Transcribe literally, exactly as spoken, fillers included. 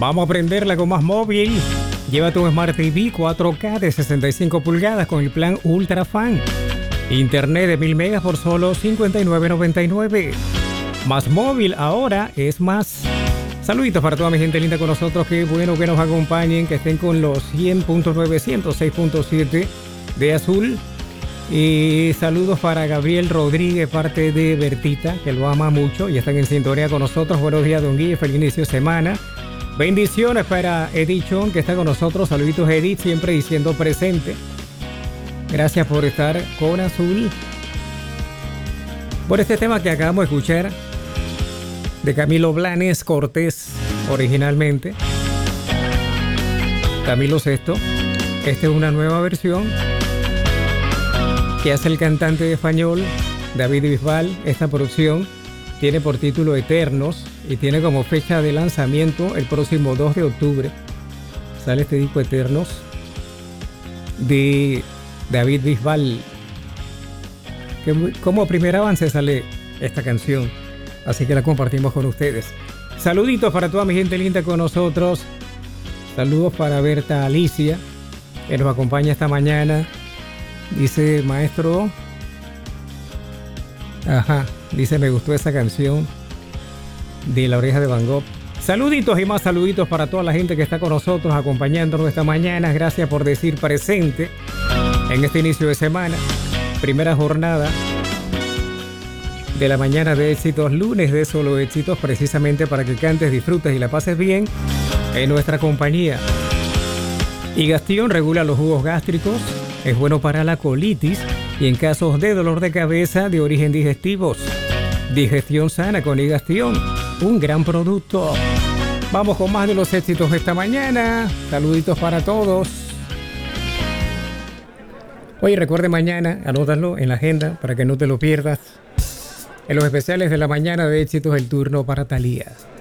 Vamos a prenderla con más móvil. Llévate un Smart T V cuatro K de sesenta y cinco pulgadas con el plan Ultra Fan. Internet de mil megas por solo cincuenta y nueve noventa y nueve. Más móvil ahora es más. Saluditos para toda mi gente linda con nosotros. Qué bueno que nos acompañen, que estén con los cien punto nueve, ciento seis punto siete de Azul. Y saludos para Gabriel Rodríguez, parte de Bertita, que lo ama mucho y están en sintonía con nosotros. Buenos días, don Guille, feliz inicio de semana. Bendiciones para Edith Chon, que está con nosotros. Saluditos, Edith, siempre diciendo presente. Gracias por estar con Azul. Por este tema que acabamos de escuchar, de Camilo Blanes Cortés, originalmente. Camilo Sesto. Esta es una nueva versión que hace el cantante español David Bisbal. Esta producción tiene por título Eternos y tiene como fecha de lanzamiento el próximo dos de octubre. Sale este disco Eternos de David Bisbal. Que como primer avance sale esta canción, así que la compartimos con ustedes. Saluditos para toda mi gente linda con nosotros. Saludos para Berta Alicia, que nos acompaña esta mañana. Dice, maestro, ajá, dice, me gustó esa canción de La Oreja de Van Gogh. Saluditos y más saluditos para toda la gente que está con nosotros, acompañándonos esta mañana. Gracias por decir presente en este inicio de semana. Primera jornada de la mañana de éxitos, lunes de solo éxitos, precisamente para que cantes, disfrutes y la pases bien en nuestra compañía. Higastión regula los jugos gástricos. Es bueno para la colitis y en casos de dolor de cabeza de origen digestivos. Digestión sana con Higastión, un gran producto. Vamos con más de los éxitos de esta mañana. Saluditos para todos. Oye, recuerde mañana, anótalo en la agenda para que no te lo pierdas. En los especiales de la mañana de éxitos, el turno para Thalía.